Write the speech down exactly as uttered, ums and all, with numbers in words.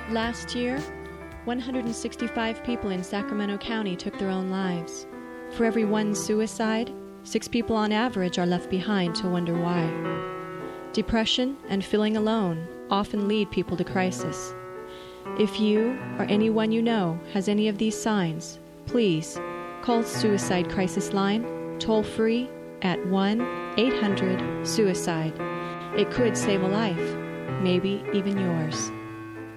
Last year, one hundred sixty-five people in Sacramento County took their own lives. For every one suicide, six people on average are left behind to wonder why. Depression and feeling alone often lead people to crisis. If you or anyone you know has any of these signs, please call Suicide Crisis Line toll-free at one eight hundred suicide. It could save a life, maybe even yours.